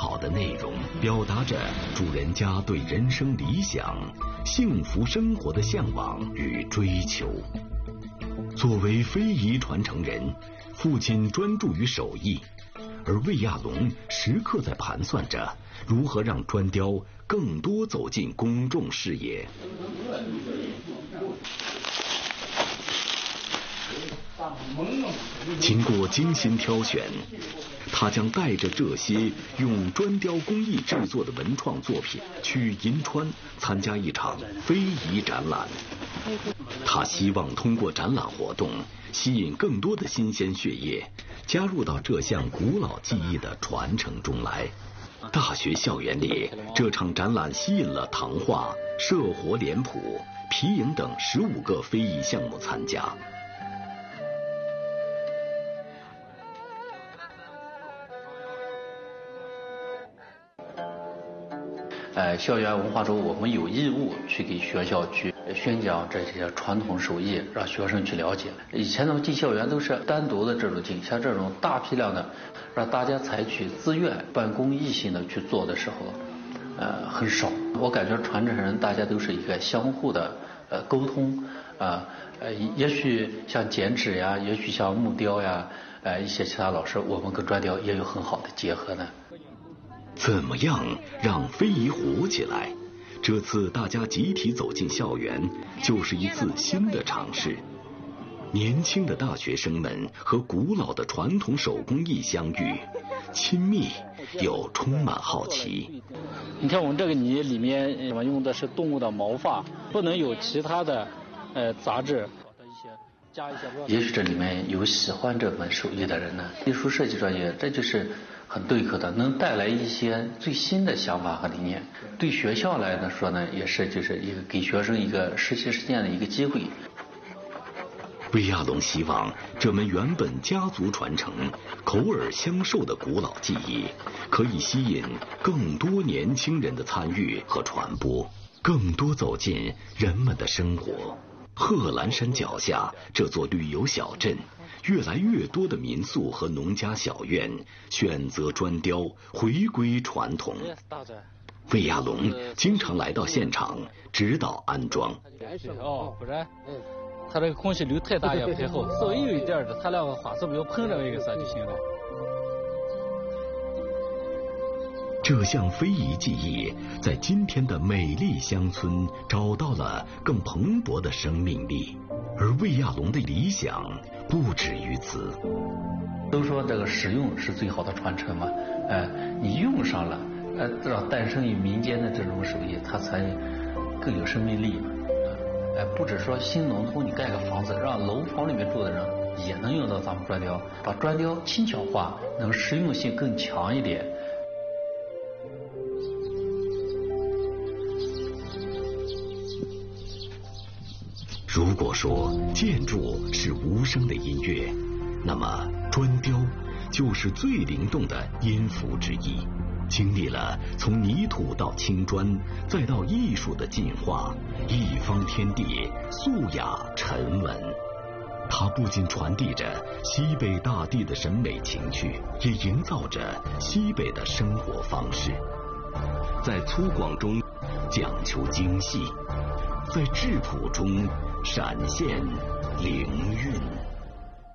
好的内容，表达着主人家对人生理想、幸福生活的向往与追求。作为非遗传承人，父亲专注于手艺，而魏亚龙时刻在盘算着如何让砖雕更多走进公众视野。经过精心挑选，他将带着这些用砖雕工艺制作的文创作品去银川参加一场非遗展览。他希望通过展览活动吸引更多的新鲜血液加入到这项古老技艺的传承中来。大学校园里，这场展览吸引了唐画、社活脸谱、皮影等15个非遗项目参加。 校园文化周，我们有义务去给学校去宣讲这些传统手艺，让学生去了解。以前的进校园都是单独的这种进，像这种大批量的，让大家采取自愿、半公益性的去做的时候，很少。我感觉传承人大家都是一个相互的沟通也许像剪纸呀，也许像木雕呀，一些其他老师，我们跟砖雕也有很好的结合呢。 怎么样让非遗活起来？这次大家集体走进校园，就是一次新的尝试。年轻的大学生们和古老的传统手工艺相遇，亲密又充满好奇。 你看我们这个泥里面用的是动物的毛发，不能有其他的杂质。 也许这里面有喜欢这门手艺的人呢，艺术设计专业这就是很对口的，能带来一些最新的想法和理念。对学校来说呢，也是就是一个给学生一个实习实践的一个机会。 魏亚龙希望这门原本家族传承、口耳相授的古老技艺，可以吸引更多年轻人的参与和传播，更多走进人们的生活。贺兰山脚下这座旅游小镇，越来越多的民宿和农家小院选择砖雕，回归传统。魏亚龙经常来到现场指导安装。 不然它这个空气流太大也不太好，稍微有一点的，它那个花色不要碰着一个色就行了。 这项非遗技艺在今天的美丽乡村找到了更蓬勃的生命力，而魏亚龙的理想不止于此。 都说这个使用是最好的传承嘛，你用上了，让诞生于民间的这种手艺，它才更有生命力嘛。不止说新农村你盖个房子，让楼房里面住的人也能用到咱们砖雕，把砖雕轻巧化，能实用性更强一点。 如果说建筑是无声的音乐，那么砖雕就是最灵动的音符之一。经历了从泥土到青砖，再到艺术的进化，一方天地，素雅沉稳。它不仅传递着西北大地的审美情趣，也营造着西北的生活方式。在粗犷中讲求精细，在质朴中闪现灵韵。